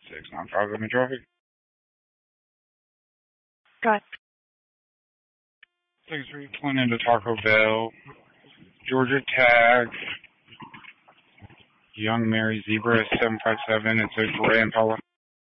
695, I'm in traffic. Go ahead. 6320 into Taco Bell. Georgia Tag. Young Mary Zebra 757. It's a gray Impala.